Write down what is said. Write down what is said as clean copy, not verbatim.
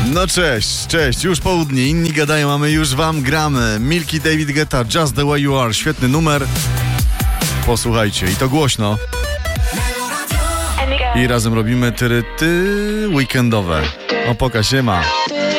No cześć, już południe, inni gadają, a my już wam gramy. Milky, David Guetta, Just the Way You Are, świetny numer. Posłuchajcie, i to głośno. I razem robimy tyryty weekendowe. O, poka, siema.